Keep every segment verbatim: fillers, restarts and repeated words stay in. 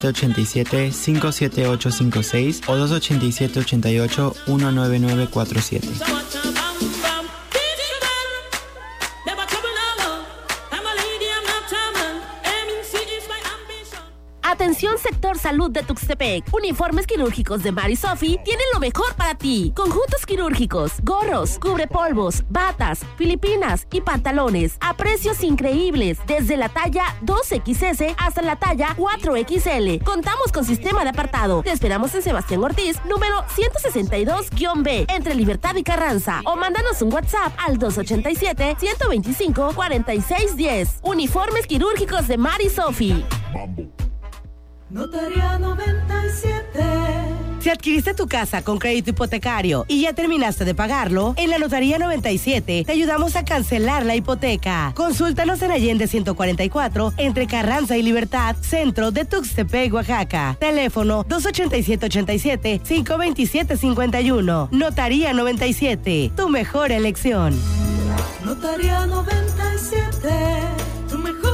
ochenta y siete, cinco siete ocho cinco seis o dos ochenta y siete, ochenta y ocho, uno nueve nueve cuatro siete. Atención sector salud de Tuxtepec. Uniformes quirúrgicos de Mari Sofi tienen lo mejor para ti. Conjuntos quirúrgicos, gorros, cubrepolvos, batas, filipinas y pantalones a precios increíbles desde la talla dos equis ese hasta la talla cuatro equis ele. Contamos con sistema de apartado. Te esperamos en Sebastián Ortiz, número ciento sesenta y dos be, entre Libertad y Carranza. O mándanos un WhatsApp al dos ochenta y siete, ciento veinticinco, cuarenta y seis diez. Uniformes quirúrgicos de Mari Sofi. Notaría noventa y siete. Si adquiriste tu casa con crédito hipotecario y ya terminaste de pagarlo, en la Notaría noventa y siete te ayudamos a cancelar la hipoteca. Consúltanos en Allende ciento cuarenta y cuatro, entre Carranza y Libertad, centro de Tuxtepec, Oaxaca. Teléfono dos ochenta y siete, ochenta y siete, cinco veintisiete, cincuenta y uno. Notaría noventa y siete, tu mejor elección. Notaría noventa y siete, tu mejor elección.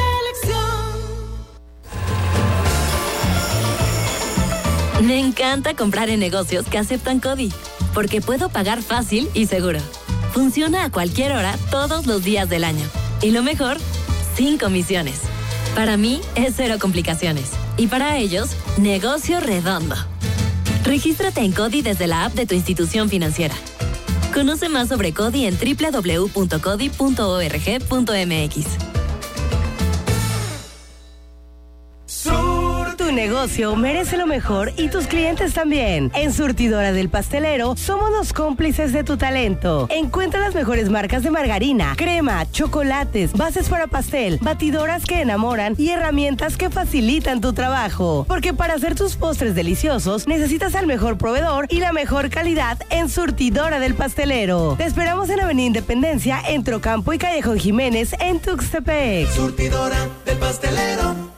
Me encanta comprar en negocios que aceptan CODI, porque puedo pagar fácil y seguro. Funciona a cualquier hora, todos los días del año. Y lo mejor, sin comisiones. Para mí, es cero complicaciones. Y para ellos, negocio redondo. Regístrate en CODI desde la app de tu institución financiera. Conoce más sobre CODI en doble u doble u doble u punto codi punto org punto eme equis. Tu negocio merece lo mejor y tus clientes también. En Surtidora del Pastelero somos los cómplices de tu talento. Encuentra las mejores marcas de margarina, crema, chocolates, bases para pastel, batidoras que enamoran y herramientas que facilitan tu trabajo. Porque para hacer tus postres deliciosos necesitas al mejor proveedor y la mejor calidad en Surtidora del Pastelero. Te esperamos en Avenida Independencia, entre Ocampo y Callejón Jiménez en Tuxtepec. Surtidora del Pastelero.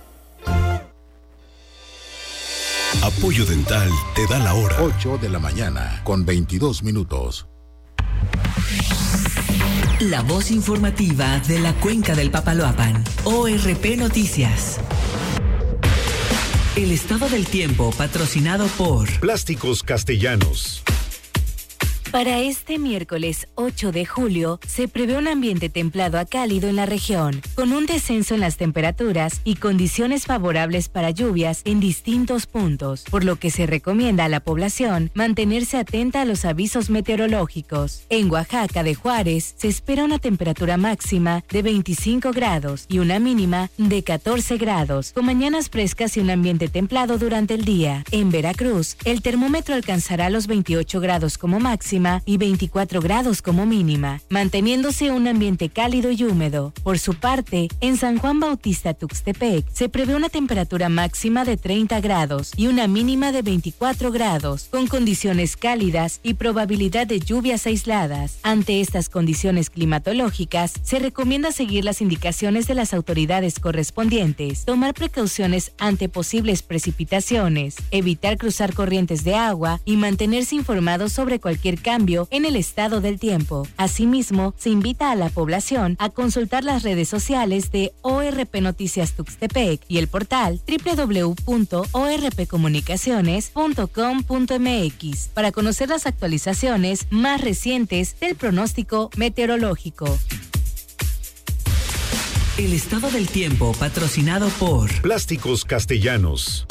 Apoyo Dental te da la hora. ocho de la mañana con veintidós minutos. La voz informativa de la Cuenca del Papaloapan. O R P Noticias. El estado del tiempo patrocinado por Plásticos Castellanos. Para este miércoles ocho de julio se prevé un ambiente templado a cálido en la región, con un descenso en las temperaturas y condiciones favorables para lluvias en distintos puntos, por lo que se recomienda a la población mantenerse atenta a los avisos meteorológicos. En Oaxaca de Juárez se espera una temperatura máxima de veinticinco grados y una mínima de catorce grados, con mañanas frescas y un ambiente templado durante el día. En Veracruz, el termómetro alcanzará los veintiocho grados como máxima y veinticuatro grados como mínima, manteniéndose un ambiente cálido y húmedo. Por su parte, en San Juan Bautista Tuxtepec se prevé una temperatura máxima de treinta grados y una mínima de veinticuatro grados, con condiciones cálidas y probabilidad de lluvias aisladas. Ante estas condiciones climatológicas, se recomienda seguir las indicaciones de las autoridades correspondientes, tomar precauciones ante posibles precipitaciones, evitar cruzar corrientes de agua y mantenerse informados sobre cualquier cambio en el estado del tiempo. Asimismo, se invita a la población a consultar las redes sociales de O R P Noticias Tuxtepec y el portal doble u doble u doble u punto o r p comunicaciones punto com punto eme equis para conocer las actualizaciones más recientes del pronóstico meteorológico. El estado del tiempo patrocinado por Plásticos Castellanos.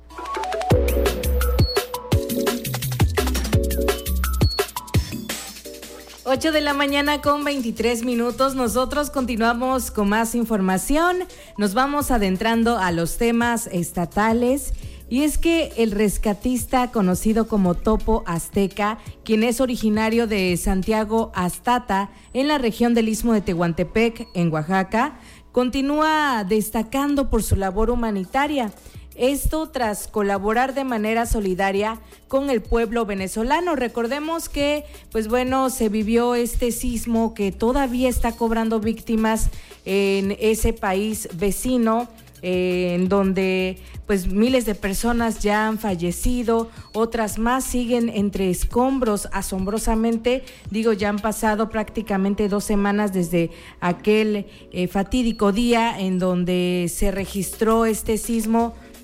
ocho de la mañana con veintitrés minutos. Nosotros continuamos con más información. Nos vamos adentrando a los temas estatales. Y es que el rescatista conocido como Topo Azteca, quien es originario de Santiago Aztata, en la región del Istmo de Tehuantepec, en Oaxaca, continúa destacando por su labor humanitaria. Esto tras colaborar de manera solidaria con el pueblo venezolano. Recordemos que, pues bueno, se vivió este sismo que todavía está cobrando víctimas en ese país vecino, eh, en donde pues miles de personas ya han fallecido, otras más siguen entre escombros. Asombrosamente, digo, ya han pasado prácticamente dos semanas desde aquel eh, fatídico día en donde se registró este sismo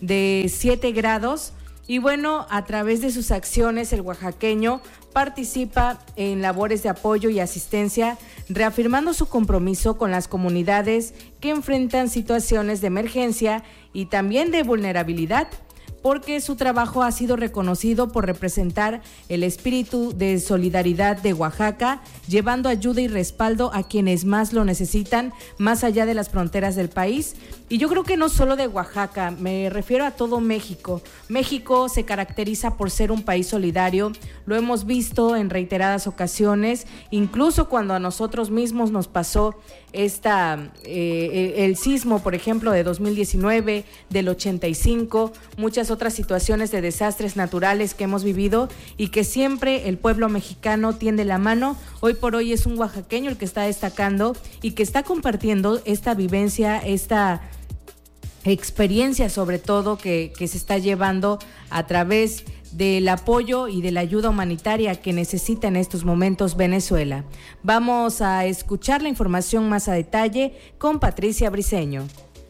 de siete grados. Y bueno, a través de sus acciones, el oaxaqueño participa en labores de apoyo y asistencia, reafirmando su compromiso con las comunidades que enfrentan situaciones de emergencia y también de vulnerabilidad, porque su trabajo ha sido reconocido por representar el espíritu de solidaridad de Oaxaca, llevando ayuda y respaldo a quienes más lo necesitan, más allá de las fronteras del país. Y yo creo que no solo de Oaxaca, me refiero a todo México. México se caracteriza por ser un país solidario, lo hemos visto en reiteradas ocasiones, incluso cuando a nosotros mismos nos pasó esta, eh, el sismo, por ejemplo, de dos mil diecinueve, del ochenta y cinco, muchas otras situaciones de desastres naturales que hemos vivido y que siempre el pueblo mexicano tiende la mano. Hoy por hoy es un oaxaqueño el que está destacando y que está compartiendo esta vivencia, esta experiencia sobre todo que, que se está llevando a través del apoyo y de la ayuda humanitaria que necesita en estos momentos Venezuela. Vamos a escuchar la información más a detalle con Patricia Briceño.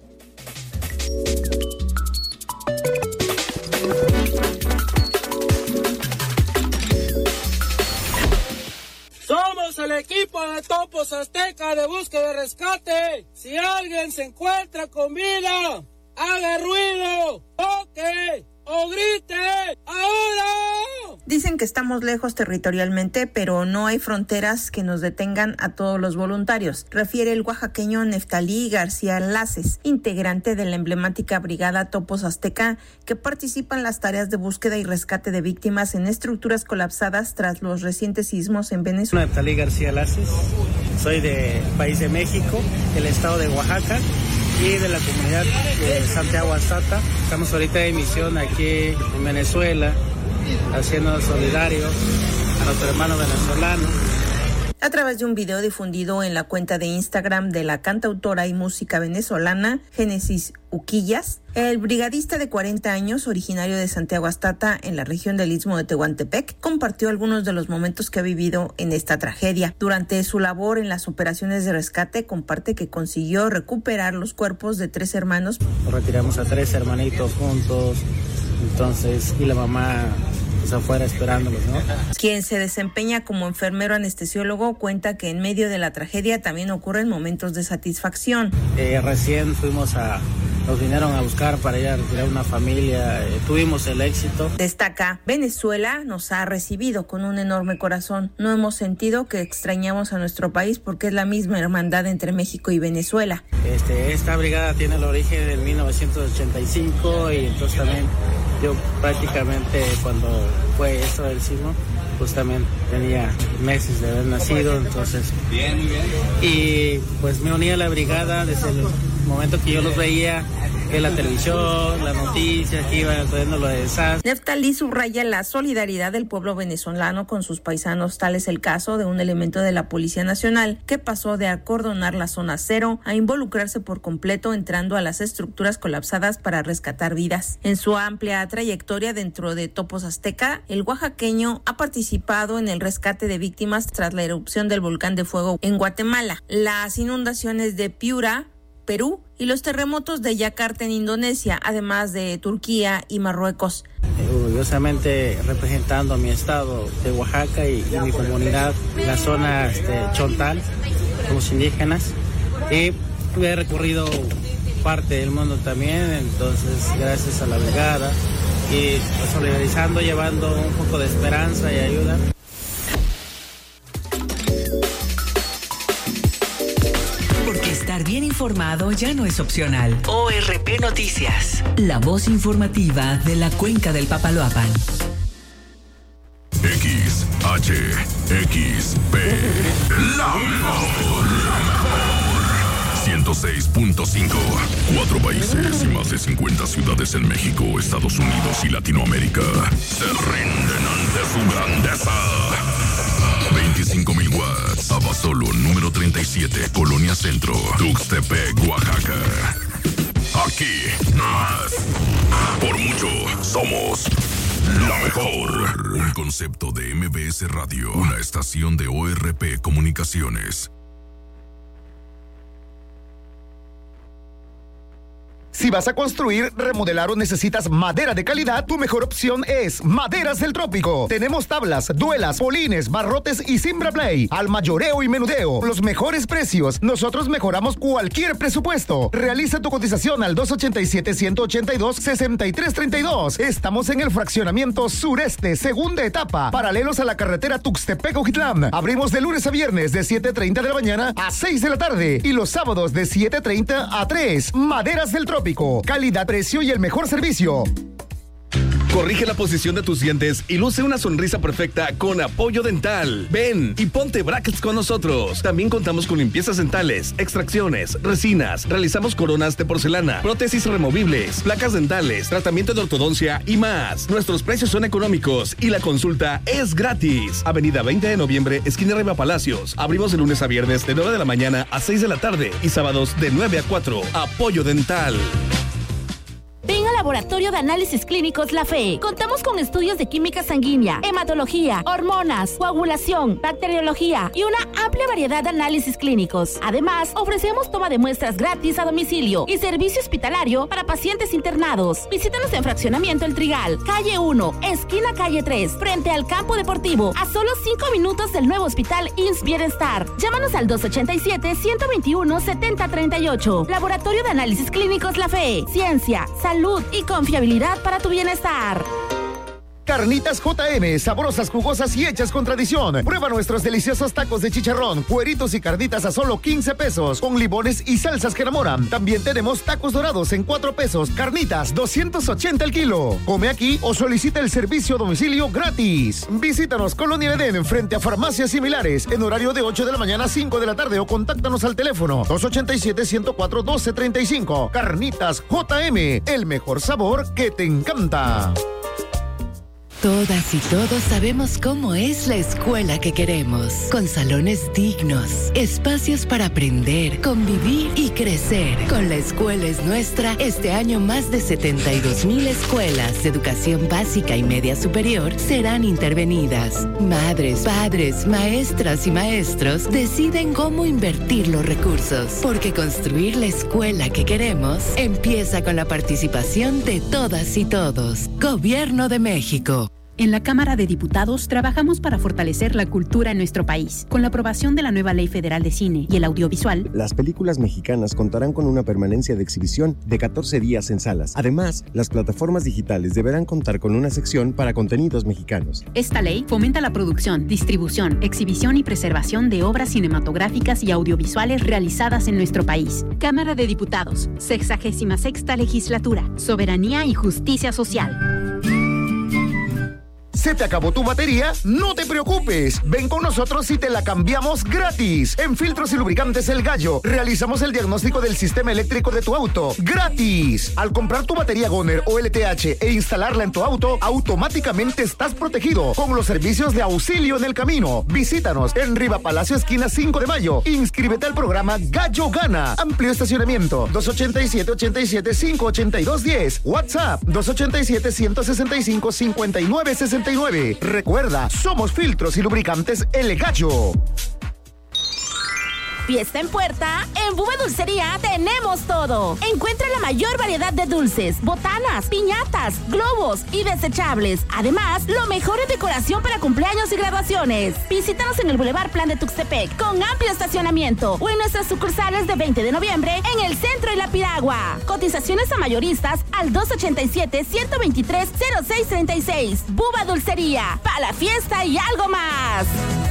Somos el equipo de Topos Azteca de búsqueda y rescate. Si alguien se encuentra con vida, haga ruido, toque o grite ahora. Dicen que estamos lejos territorialmente, pero no hay fronteras que nos detengan a todos los voluntarios, refiere el oaxaqueño Neftalí García Laces, integrante de la emblemática brigada Topos Azteca, que participa en las tareas de búsqueda y rescate de víctimas en estructuras colapsadas tras los recientes sismos en Venezuela. Neftalí García Laces, soy del país de México, el estado de Oaxaca y de la comunidad de Santiago Aztata. Estamos ahorita de misión aquí en Venezuela, haciendo solidario a nuestro hermano venezolano. A través de un video difundido en la cuenta de Instagram de la cantautora y música venezolana Génesis Uquillas, el brigadista de cuarenta años, originario de Santiago Aztata, en la región del Istmo de Tehuantepec, compartió algunos de los momentos que ha vivido en esta tragedia. Durante su labor en las operaciones de rescate, comparte que consiguió recuperar los cuerpos de tres hermanos. Retiramos a tres hermanitos juntos, entonces, y la mamá pues afuera esperándolos, ¿no? Quien se desempeña como enfermero anestesiólogo cuenta que en medio de la tragedia también ocurren momentos de satisfacción. Eh, recién fuimos a, nos vinieron a buscar para ir a retirar una familia, eh, tuvimos el éxito. Destaca, Venezuela nos ha recibido con un enorme corazón. No hemos sentido que extrañamos a nuestro país porque es la misma hermandad entre México y Venezuela. Este, esta brigada tiene el origen en mil novecientos ochenta y cinco y entonces también yo prácticamente cuando fue eso del sismo, pues también tenía meses de haber nacido, entonces bien, bien. Y pues me uní a la brigada desde el momento que yo los veía en la televisión, las noticias que iban trayendo lo de desastre. Neftalí subraya la solidaridad del pueblo venezolano con sus paisanos, tal es el caso de un elemento de la Policía Nacional que pasó de acordonar la zona cero a involucrarse por completo entrando a las estructuras colapsadas para rescatar vidas. En su amplia trayectoria dentro de Topos Azteca, el oaxaqueño ha participado en el rescate de víctimas tras la erupción del volcán de fuego en Guatemala, las inundaciones de Piura, Perú y los terremotos de Yakarta en Indonesia, además de Turquía y Marruecos. Orgullosamente representando a mi estado de Oaxaca y, y mi comunidad, la zona este, Chontal, somos indígenas, y he recorrido parte del mundo también, entonces gracias a la brigada y pues, solidarizando, llevando un poco de esperanza y ayuda. Estar bien informado ya no es opcional. O R P Noticias, la voz informativa de la Cuenca del Papaloapan. X H X P, la mejor, la mejor. ciento seis punto cinco. Cuatro países y más de cincuenta ciudades en México, Estados Unidos y Latinoamérica se rinden ante su grandeza. veinticinco mil watts. Abasolo, número treinta y siete, Colonia Centro, Tuxtepec, Oaxaca. Aquí, más. Por mucho, somos la mejor. Un concepto de M B S Radio, una estación de O R P Comunicaciones. Si vas a construir, remodelar o necesitas madera de calidad, tu mejor opción es Maderas del Trópico. Tenemos tablas, duelas, polines, barrotes y Simbraplay. Al mayoreo y menudeo. Los mejores precios. Nosotros mejoramos cualquier presupuesto. Realiza tu cotización al dos ochenta y siete, ciento ochenta y dos, sesenta y tres treinta y dos. Estamos en el fraccionamiento sureste, segunda etapa, paralelos a la carretera Tuxtepec-Ojitlán. Abrimos de lunes a viernes de siete treinta de la mañana a seis de la tarde y los sábados de siete treinta a tres. Maderas del Trópico. Calidad, precio y el mejor servicio. Corrige la posición de tus dientes y luce una sonrisa perfecta con Apoyo Dental. Ven y ponte brackets con nosotros. También contamos con limpiezas dentales, extracciones, resinas, realizamos coronas de porcelana, prótesis removibles, placas dentales, tratamiento de ortodoncia y más. Nuestros precios son económicos y la consulta es gratis. Avenida veinte de noviembre, esquina Riva Palacios. Abrimos de lunes a viernes de nueve de la mañana a seis de la tarde y sábados de nueve a cuatro. Apoyo Dental. Ven al Laboratorio de Análisis Clínicos La Fe. Contamos con estudios de química sanguínea, hematología, hormonas, coagulación, bacteriología y una amplia variedad de análisis clínicos. Además, ofrecemos toma de muestras gratis a domicilio y servicio hospitalario para pacientes internados. Visítanos en Fraccionamiento El Trigal, calle uno, esquina calle tres, frente al campo deportivo, a solo cinco minutos del nuevo hospital I M S S Bienestar. Llámanos al dos ochenta y siete, ciento veintiuno, setenta treinta y ocho. Laboratorio de Análisis Clínicos La Fe. Ciencia, salud y confiabilidad para tu bienestar. Carnitas J M, sabrosas, jugosas y hechas con tradición. Prueba nuestros deliciosos tacos de chicharrón, cueritos y carnitas a solo quince pesos, con limones y salsas que enamoran. También tenemos tacos dorados en cuatro pesos, carnitas doscientos ochenta el kilo. Come aquí o solicita el servicio a domicilio gratis. Visítanos Colonia Edén, frente a farmacias similares, en horario de ocho de la mañana a cinco de la tarde o contáctanos al teléfono dos ochenta y siete, ciento cuatro, doce treinta y cinco. Carnitas J M, el mejor sabor que te encanta. Todas y todos sabemos cómo es la escuela que queremos, con salones dignos, espacios para aprender, convivir y crecer. Con La Escuela es Nuestra, este año más de setenta y dos mil escuelas de educación básica y media superior serán intervenidas. Madres, padres, maestras y maestros deciden cómo invertir los recursos, porque construir la escuela que queremos empieza con la participación de todas y todos. Gobierno de México. En la Cámara de Diputados trabajamos para fortalecer la cultura en nuestro país. Con la aprobación de la nueva Ley Federal de Cine y el Audiovisual, las películas mexicanas contarán con una permanencia de exhibición de catorce días en salas. Además, las plataformas digitales deberán contar con una sección para contenidos mexicanos. Esta ley fomenta la producción, distribución, exhibición y preservación de obras cinematográficas y audiovisuales realizadas en nuestro país. Cámara de Diputados, sexagésima sexta Legislatura, Soberanía y Justicia Social. ¿Se te acabó tu batería? No te preocupes. Ven con nosotros y te la cambiamos gratis. En Filtros y Lubricantes El Gallo realizamos el diagnóstico del sistema eléctrico de tu auto gratis. Al comprar tu batería Goner o L T H e instalarla en tu auto, automáticamente estás protegido con los servicios de auxilio en el camino. Visítanos en Riva Palacio, esquina cinco de mayo. Inscríbete al programa Gallo Gana. Amplio estacionamiento. dos ochenta y siete, ochenta y siete, cinco ochenta y dos, diez. WhatsApp dos ochenta y siete, ciento sesenta y cinco, cincuenta y nueve sesenta y nueve. Recuerda, somos Filtros y Lubricantes El Gallo. Fiesta en puerta, en Bube Dulcería tenemos todo. Encuentra la mayor variedad de dulces, botanas, piñatas, globos y desechables. Además, lo mejor en decoración para cumpleaños y graduaciones. Visítanos en el Boulevard Plan de Tuxtepec, con amplio estacionamiento, o en nuestras sucursales de veinte de noviembre en el centro y La Piragua. Cotizaciones a mayoristas al dos ochenta y siete, ciento veintitrés, cero seis treinta y seis. Buba Dulcería, para la fiesta y algo más.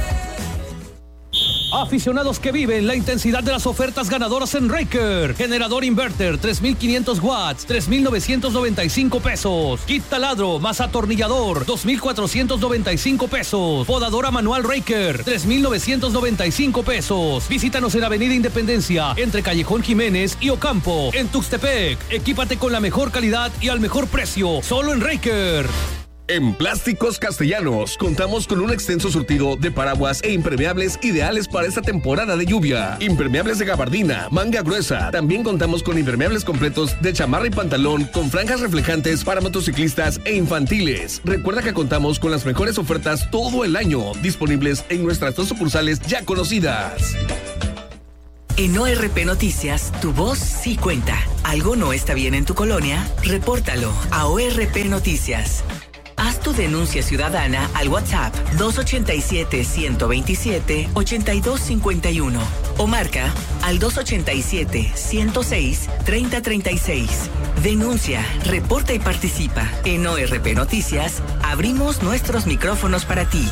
Aficionados que viven la intensidad de las ofertas ganadoras en Raker. Generador inverter tres mil quinientos watts, tres mil novecientos noventa y cinco pesos. Kit taladro más atornillador, dos mil cuatrocientos noventa y cinco pesos. Podadora manual Raker, tres mil novecientos noventa y cinco pesos. Visítanos en Avenida Independencia, entre Callejón Jiménez y Ocampo, en Tuxtepec. Equípate con la mejor calidad y al mejor precio, solo en Raker. En Plásticos Castellanos contamos con un extenso surtido de paraguas e impermeables ideales para esta temporada de lluvia. Impermeables de gabardina, manga gruesa. También contamos con impermeables completos de chamarra y pantalón con franjas reflejantes para motociclistas e infantiles. Recuerda que contamos con las mejores ofertas todo el año, disponibles en nuestras dos sucursales ya conocidas. En O R P Noticias, tu voz sí cuenta. ¿Algo no está bien en tu colonia? Repórtalo a O R P Noticias. Haz tu denuncia ciudadana al WhatsApp dos ochenta y siete, ciento veintisiete, ochenta y dos cincuenta y uno o marca al dos ochenta y siete, ciento seis, treinta treinta y seis. Denuncia, reporta y participa. En O R P Noticias abrimos nuestros micrófonos para ti.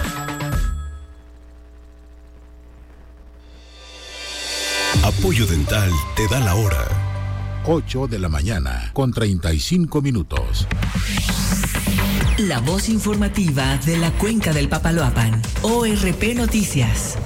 Apoyo Dental te da la hora. ocho de la mañana con treinta y cinco minutos. La voz informativa de la Cuenca del Papaloapan. O R P Noticias.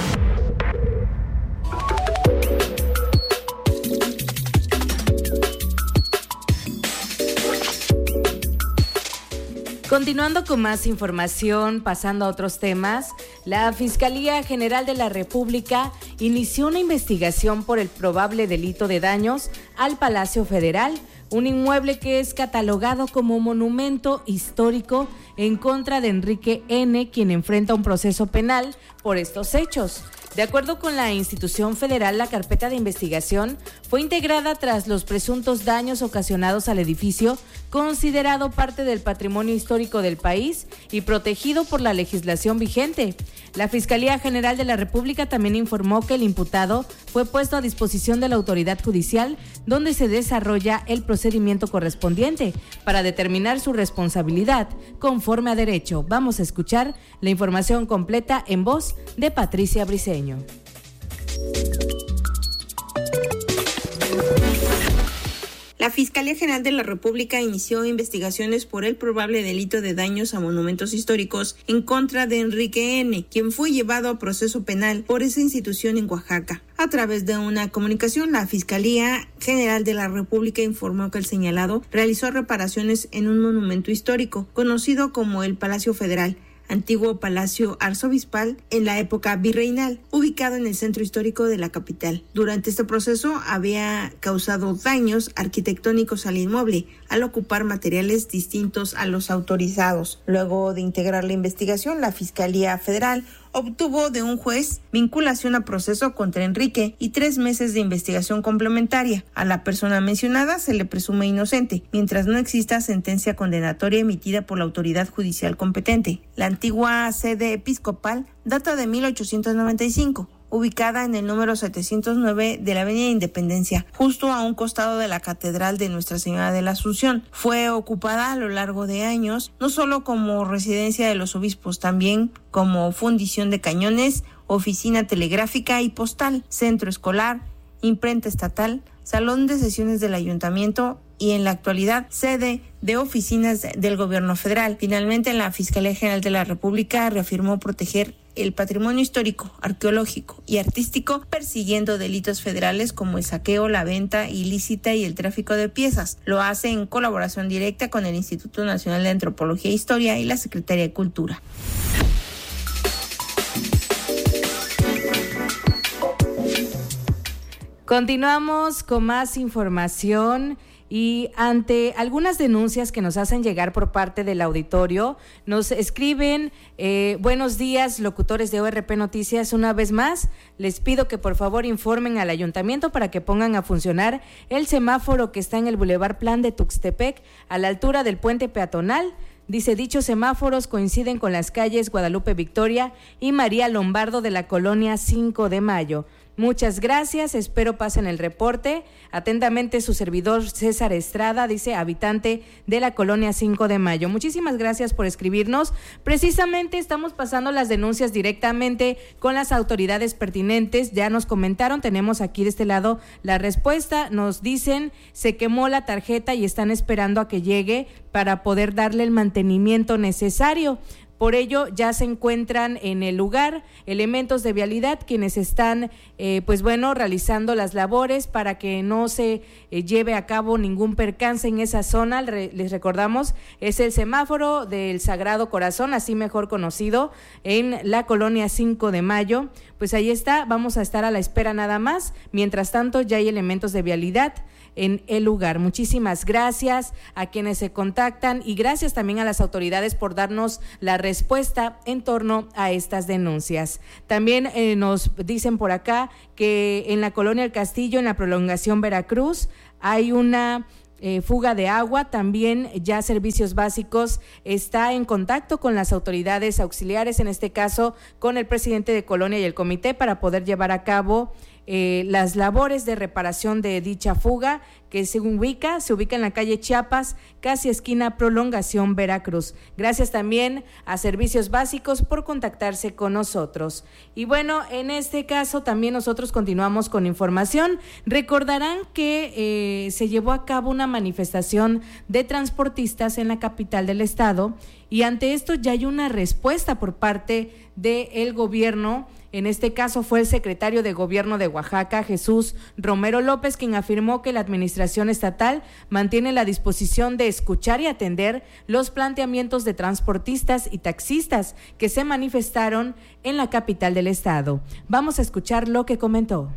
Continuando con más información, pasando a otros temas, la Fiscalía General de la República inició una investigación por el probable delito de daños al Palacio Federal, un inmueble que es catalogado como monumento histórico en contra de Enrique N., quien enfrenta un proceso penal por estos hechos. De acuerdo con la institución federal, la carpeta de investigación fue integrada tras los presuntos daños ocasionados al edificio, considerado parte del patrimonio histórico del país y protegido por la legislación vigente. La Fiscalía General de la República también informó que el imputado fue puesto a disposición de la autoridad judicial, donde se desarrolla el procedimiento correspondiente para determinar su responsabilidad conforme a derecho. Vamos a escuchar la información completa en voz de Patricia Briceño. La Fiscalía General de la República inició investigaciones por el probable delito de daños a monumentos históricos en contra de Enrique N., quien fue llevado a proceso penal por esa institución en Oaxaca. A través de una comunicación, la Fiscalía General de la República informó que el señalado realizó reparaciones en un monumento histórico conocido como el Palacio Federal, antiguo palacio arzobispal en la época virreinal, ubicado en el centro histórico de la capital. Durante este proceso había causado daños arquitectónicos al inmueble al ocupar materiales distintos a los autorizados. Luego de integrar la investigación, la Fiscalía Federal obtuvo de un juez vinculación a proceso contra Enrique y tres meses de investigación complementaria. A la persona mencionada se le presume inocente, mientras no exista sentencia condenatoria emitida por la autoridad judicial competente. La antigua sede episcopal data de mil ochocientos noventa y cinco, ubicada en el número setecientos nueve de la Avenida Independencia, justo a un costado de la Catedral de Nuestra Señora de la Asunción. Fue ocupada a lo largo de años, no solo como residencia de los obispos, también como fundición de cañones, oficina telegráfica y postal, centro escolar, imprenta estatal, salón de sesiones del ayuntamiento y en la actualidad sede de oficinas del gobierno federal. Finalmente, la Fiscalía General de la República reafirmó proteger el patrimonio histórico, arqueológico y artístico, persiguiendo delitos federales como el saqueo, la venta ilícita y el tráfico de piezas. Lo hace en colaboración directa con el Instituto Nacional de Antropología e Historia y la Secretaría de Cultura. Continuamos con más información. Y ante algunas denuncias que nos hacen llegar por parte del auditorio, nos escriben, eh, buenos días, locutores de O R P Noticias, una vez más, les pido que por favor informen al ayuntamiento para que pongan a funcionar el semáforo que está en el Boulevard Plan de Tuxtepec, a la altura del puente peatonal. Dice, dichos semáforos coinciden con las calles Guadalupe Victoria y María Lombardo de la colonia cinco de mayo. Muchas gracias, espero pasen el reporte. Atentamente su servidor César Estrada, dice, habitante de la colonia cinco de mayo. Muchísimas gracias por escribirnos. Precisamente estamos pasando las denuncias directamente con las autoridades pertinentes. Ya nos comentaron, tenemos aquí de este lado la respuesta. Nos dicen, se quemó la tarjeta y están esperando a que llegue para poder darle el mantenimiento necesario. Por ello, ya se encuentran en el lugar elementos de vialidad quienes están, eh, pues bueno, realizando las labores para que no se eh, lleve a cabo ningún percance en esa zona. Re- les recordamos, es el semáforo del Sagrado Corazón, así mejor conocido, en la colonia cinco de mayo. Pues ahí está, vamos a estar a la espera nada más. Mientras tanto, ya hay elementos de vialidad en el lugar. Muchísimas gracias a quienes se contactan y gracias también a las autoridades por darnos la respuesta en torno a estas denuncias. También eh, nos dicen por acá que en la colonia El Castillo, en la prolongación Veracruz, hay una Eh, fuga de agua. También ya Servicios Básicos está en contacto con las autoridades auxiliares, en este caso con el presidente de Colonia y el comité, para poder llevar a cabo eh, las labores de reparación de dicha fuga, que se ubica, se ubica en la calle Chiapas, casi esquina Prolongación Veracruz. Gracias también a Servicios Básicos por contactarse con nosotros. Y bueno, en este caso también nosotros continuamos con información. Recordarán que eh, se llevó a cabo una manifestación de transportistas en la capital del estado, y ante esto ya hay una respuesta por parte del gobierno. En este caso fue el secretario de Gobierno de Oaxaca, Jesús Romero López, quien afirmó que la administración estatal mantiene la disposición de escuchar y atender los planteamientos de transportistas y taxistas que se manifestaron en la capital del estado. Vamos a escuchar lo que comentó.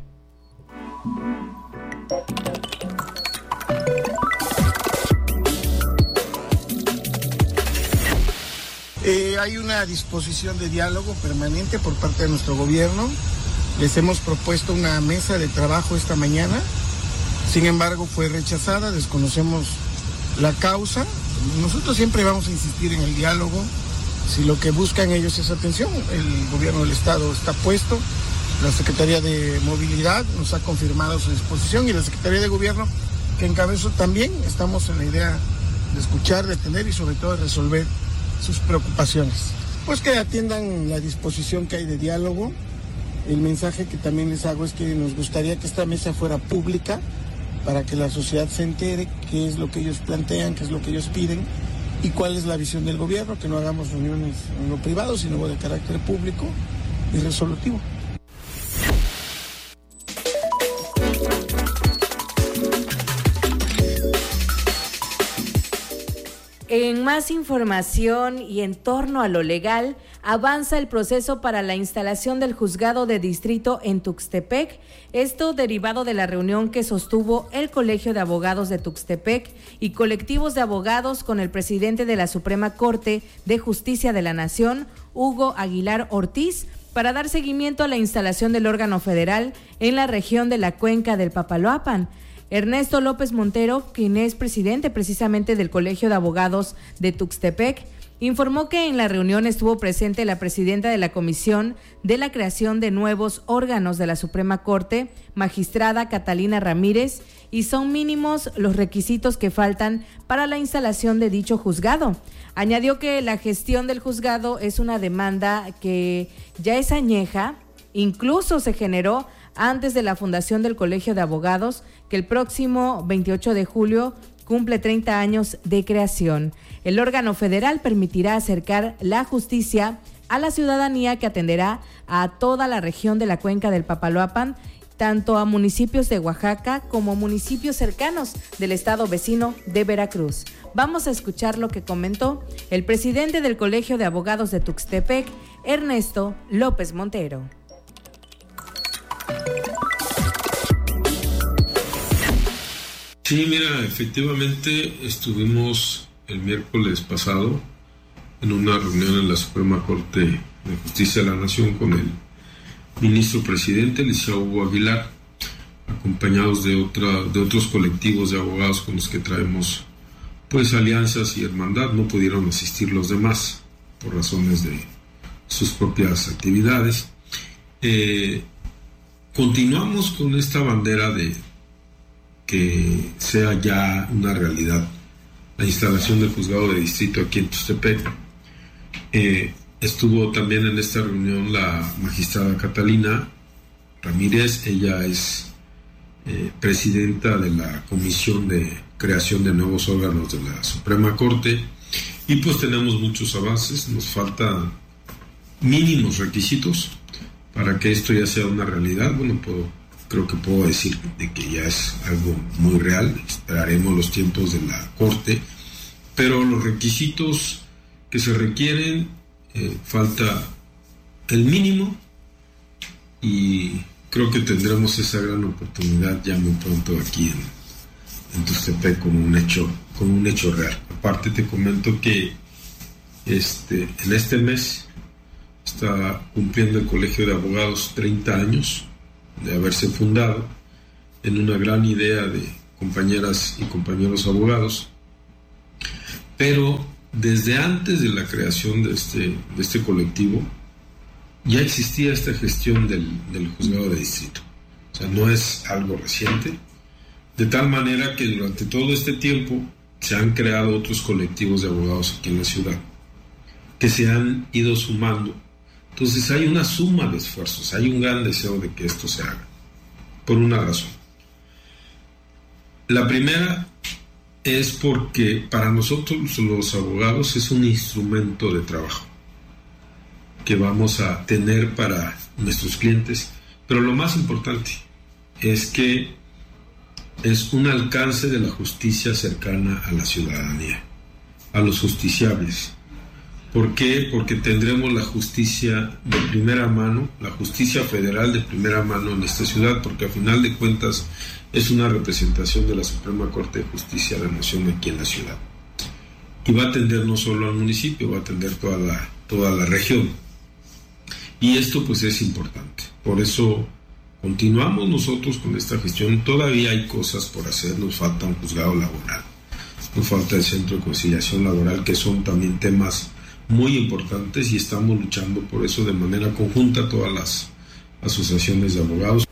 Eh, hay una disposición de diálogo permanente por parte de nuestro gobierno. Les hemos propuesto una mesa de trabajo esta mañana, sin embargo fue rechazada, desconocemos la causa. Nosotros siempre vamos a insistir en el diálogo, si lo que buscan ellos es atención. El gobierno del estado está puesto, la Secretaría de Movilidad nos ha confirmado su disposición y la Secretaría de Gobierno, que encabezo también, estamos en la idea de escuchar, de atender y sobre todo de resolver sus preocupaciones. Pues que atiendan la disposición que hay de diálogo. El mensaje que también les hago es que nos gustaría que esta mesa fuera pública para que la sociedad se entere qué es lo que ellos plantean, qué es lo que ellos piden y cuál es la visión del gobierno, que no hagamos reuniones en lo privado, sino de carácter público y resolutivo. En más información y en torno a lo legal, avanza el proceso para la instalación del juzgado de distrito en Tuxtepec, esto derivado de la reunión que sostuvo el Colegio de Abogados de Tuxtepec y colectivos de abogados con el presidente de la Suprema Corte de Justicia de la Nación, Hugo Aguilar Ortiz, para dar seguimiento a la instalación del órgano federal en la región de la Cuenca del Papaloapan. Ernesto López Montero, quien es presidente precisamente del Colegio de Abogados de Tuxtepec, informó que en la reunión estuvo presente la presidenta de la Comisión de la Creación de Nuevos Órganos de la Suprema Corte, magistrada Catalina Ramírez, y son mínimos los requisitos que faltan para la instalación de dicho juzgado. Añadió que la gestión del juzgado es una demanda que ya es añeja, incluso se generó antes de la fundación del Colegio de Abogados, que el próximo veintiocho de julio cumple treinta años de creación. El órgano federal permitirá acercar la justicia a la ciudadanía, que atenderá a toda la región de la Cuenca del Papaloapan, tanto a municipios de Oaxaca como municipios cercanos del estado vecino de Veracruz. Vamos a escuchar lo que comentó el presidente del Colegio de Abogados de Tuxtepec, Ernesto López Montero. Sí, mira, efectivamente estuvimos el miércoles pasado en una reunión en la Suprema Corte de Justicia de la Nación con el ministro presidente, el licenciado Hugo Aguilar, acompañados de, otra, de otros colectivos de abogados con los que traemos pues alianzas y hermandad. No pudieron asistir los demás por razones de sus propias actividades. Eh, continuamos con esta bandera de que sea ya una realidad la instalación del juzgado de distrito aquí en Tuxtepec. Eh, estuvo también en esta reunión la magistrada Catalina Ramírez. Ella es eh, presidenta de la Comisión de Creación de Nuevos Órganos de la Suprema Corte, y pues tenemos muchos avances. Nos faltan mínimos requisitos para que esto ya sea una realidad. Bueno, puedo creo que puedo decir de que ya es algo muy real. Esperaremos los tiempos de la Corte, pero los requisitos que se requieren, eh, falta el mínimo, y creo que tendremos esa gran oportunidad ya muy pronto aquí en, en Tuxtepec como un hecho, como un hecho real. Aparte te comento que este, en este mes está cumpliendo el Colegio de Abogados treinta años de haberse fundado, en una gran idea de compañeras y compañeros abogados, pero desde antes de la creación de este, de este colectivo ya existía esta gestión del, del juzgado de distrito. O sea, no es algo reciente, de tal manera que durante todo este tiempo se han creado otros colectivos de abogados aquí en la ciudad que se han ido sumando. Entonces hay una suma de esfuerzos, hay un gran deseo de que esto se haga, por una razón. La primera es porque para nosotros los abogados es un instrumento de trabajo que vamos a tener para nuestros clientes, pero lo más importante es que es un alcance de la justicia cercana a la ciudadanía, a los justiciables. ¿Por qué? Porque tendremos la justicia de primera mano, la justicia federal de primera mano en esta ciudad, porque a final de cuentas es una representación de la Suprema Corte de Justicia de la Nación aquí en la ciudad. Y va a atender no solo al municipio, va a atender toda la, toda la región. Y esto pues es importante. Por eso continuamos nosotros con esta gestión. Todavía hay cosas por hacer, nos falta un juzgado laboral, nos falta el Centro de Conciliación Laboral, que son también temas muy importantes y estamos luchando por eso de manera conjunta todas las asociaciones de abogados.